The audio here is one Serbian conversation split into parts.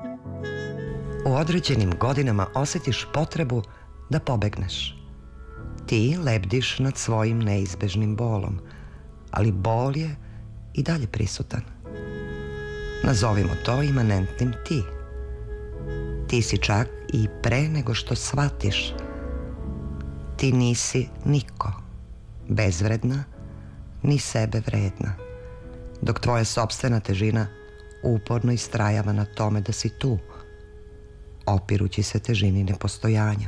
U određenim godinama osjetiš potrebu da pobegneš. Ti lebdiš nad svojim neizbežnim bolom, ali bol je i dalje prisutan. Nazovimo to imanentnim ti. Ti si čak i pre nego što shvatiš. Ti nisi niko, bezvredna, ni sebe vredna, dok tvoja sopstvena težina uporno istrajava na tome da si tu, opirući se težini nepostojanja.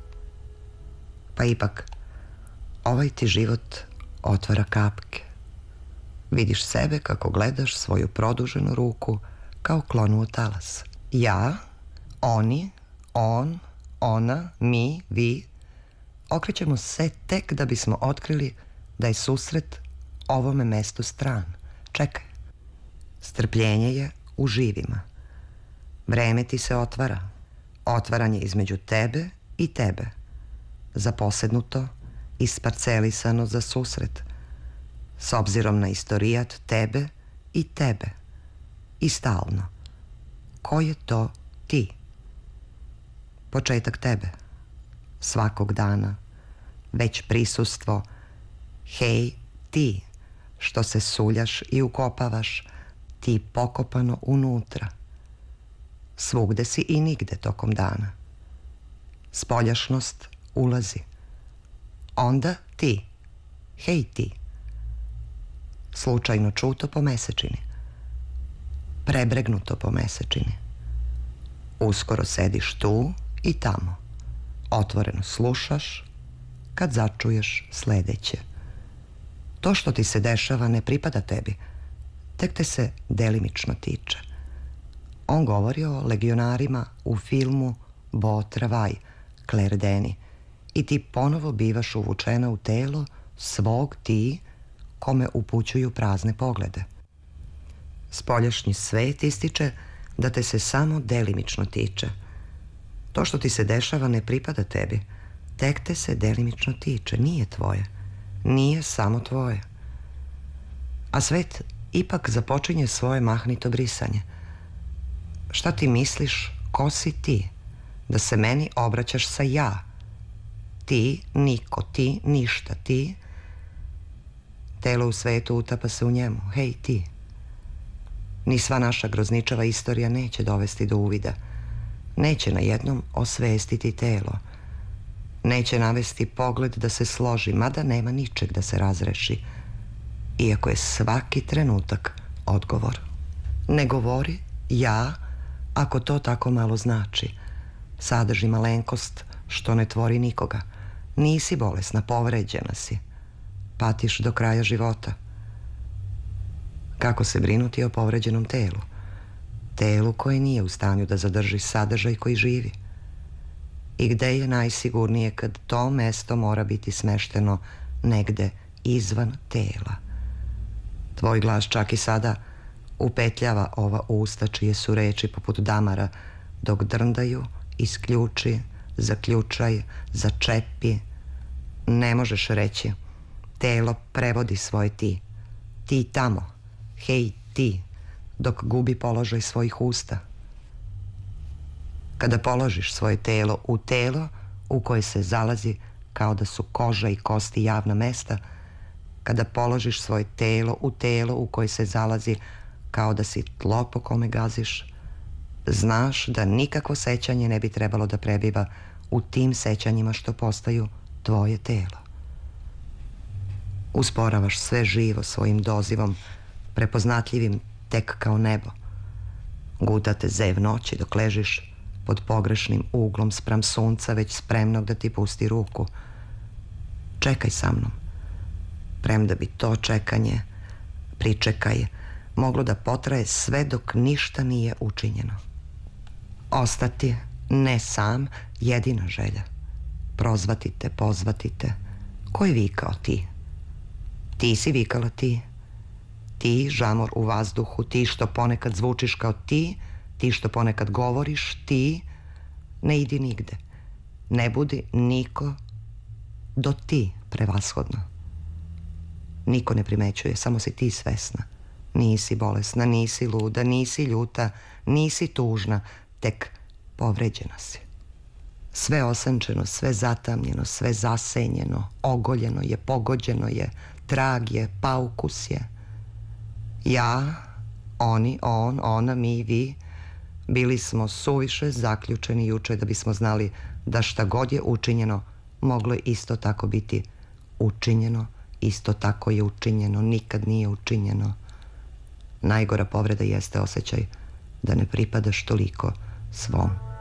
Pa ipak, ovaj ti život otvara kapke. Vidiš sebe kako gledaš svoju produženu ruku kao klonuo talas. Ja, oni, on, ona, mi, vi, okrećemo se tek da bismo otkrili da je susret ovome mestu stran. Čekaj. Strpljenje je u živima. Vreme ti se otvara. Otvaranje između tebe i tebe. Zaposednuto, isparcelisano za susret. S obzirom na istorijat tebe i tebe. I stalno. Ko je to ti? Početak tebe. Svakog dana. Već prisustvo. Hej, ti, što se suljaš i ukopavaš, ti pokopano unutra. Svugde si i nigde tokom dana. Spoljašnost ulazi. Onda ti. Hej ti. Slučajno čuto po mesečini. Prebregnuto po mesečini. Uskoro sediš tu i tamo. Otvoreno slušaš kad začuješ sledeće. To što ti se dešava ne pripada tebi, tek te se delimično tiče. On govori o legionarima u filmu Beau travail, Claire Denis, i ti ponovo bivaš uvučena u telo svog ti kome upućuju prazne poglede. Spoljašnji svet ističe da te se samo delimično tiče. To što ti se dešava ne pripada tebi, tek te se delimično tiče, nije tvoje. Nije samo tvoje. A svet ipak započinje svoje mahnito brisanje. Šta ti misliš, ko si ti? Da se meni obraćaš sa ja. Ti, niko, ti, ništa, ti. Telo u svetu utapa se u njemu. Hej, ti. Ni sva naša grozničava istorija neće dovesti do uvida. Neće na jednom osvestiti telo. Neće navesti pogled da se složi, mada nema ničeg da se razreši, iako je svaki trenutak odgovor. Ne govori ja, ako to tako malo znači. Sadrži malenkost što ne tvori nikoga. Nisi bolesna, povređena si. Patiš do kraja života. Kako se brinuti o povređenom telu? Telu koje nije u stanju da zadrži sadržaj koji živi. I gde je najsigurnije kad to mesto mora biti smešteno negde izvan tela? Tvoj glas čak i sada upetljava ova usta čije su reči poput damara, dok drndaju, isključi, zaključaj, začepi. Ne možeš reći. Telo prevodi svoje ti. Ti tamo. Hej ti. Dok gubi položaj svojih usta. Kada položiš svoje telo u koje se zalazi kao da su koža i kosti javna mesta, kada položiš svoje telo u koje se zalazi kao da si tlo po kome gaziš, znaš da nikakvo sećanje ne bi trebalo da prebiva u tim sećanjima što postaju tvoje telo. Usporavaš sve živo svojim dozivom, prepoznatljivim tek kao nebo. Gutate zev noći dok ležiš pod pogrešnim uglom spram sunca, već spremnog da ti pusti ruku. Čekaj sa mnom. Premda bi to čekanje, pričekaj, moglo da potraje sve dok ništa nije učinjeno. Ostati, ne sam, jedina želja. Prozvati te, pozvati te. Ko je vikao ti? Ti si vikala ti. Ti, žamor u vazduhu, ti što ponekad zvučiš kao ti, ti što ponekad govoriš, ti. Ne idi nigde. Ne budi niko do ti prevashodno. Niko ne primećuje, samo si ti svesna. Nisi bolesna, nisi luda, nisi ljuta, nisi tužna. tek povređena si. Sve osenčeno, sve zatamnjeno, sve zasenjeno, ogoljeno je, pogođeno je, trag je, paukus je. Ja, oni, on, ona, mi, vi, bili smo suviše zaključeni juče da bismo znali da šta god je učinjeno, moglo je isto tako biti učinjeno, isto tako je učinjeno, nikad nije učinjeno. Najgora povreda jeste osjećaj da ne pripadaš toliko svom